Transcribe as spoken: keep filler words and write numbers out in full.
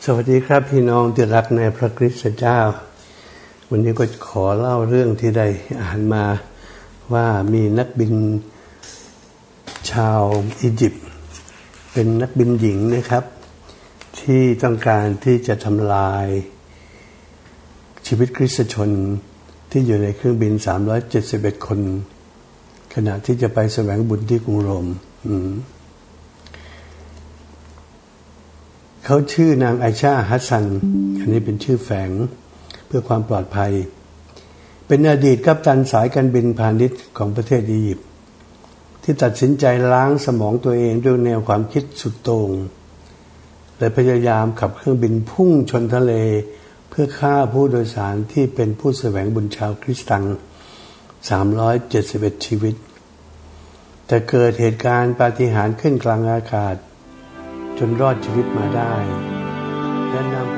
สวัสดีครับพี่น้องที่รักในพระคริสต์เจ้าวันนี้ก็ขอเล่าเรื่องที่ได้อ่านมาว่ามีนักบินชาวอียิปต์เป็นนักบินหญิงนะครับที่ต้องการที่จะทำลายชีวิตคริสตชนที่อยู่ในเครื่องบินสามร้อยเจ็ดสิบเอ็ดคนขณะที่จะไปแสวงบุญที่กรุงโรมเขาชื่อนางไอชาฮัสซันอันนี้เป็นชื่อแฝงเพื่อความปลอดภัยเป็นอดีตกัปตันสายการบินพาณิชย์ของประเทศอียิปต์ที่ตัดสินใจล้างสมองตัวเองด้วยแนวความคิดสุดโต่งและพยายามขับเครื่องบินพุ่งชนทะเลเพื่อฆ่าผู้โดยสารที่เป็นผู้แสวงบุญชาวคริสตังสามร้อยเจ็ดสิบเอ็ดชีวิตแต่เกิดเหตุการณ์ปาฏิหาริย์ขึ้นกลางอากาศจนรอดชีวิตมาได้และนำ